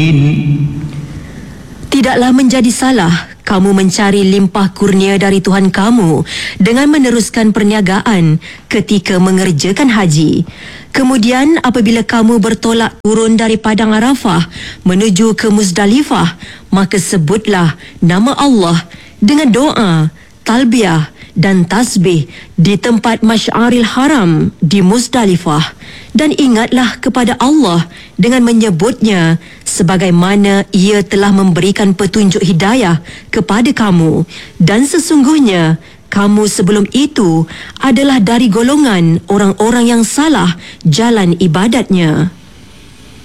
Tidaklah menjadi salah kamu mencari limpah kurnia dari Tuhan kamu dengan meneruskan perniagaan ketika mengerjakan haji. Kemudian apabila kamu bertolak turun dari Padang Arafah menuju ke Muzdalifah, maka sebutlah nama Allah dengan doa, talbiyah dan tasbih di tempat Masy'aril Haram di Muzdalifah, dan ingatlah kepada Allah dengan menyebutnya sebagaimana Ia telah memberikan petunjuk hidayah kepada kamu, dan sesungguhnya kamu sebelum itu adalah dari golongan orang-orang yang salah jalan ibadatnya.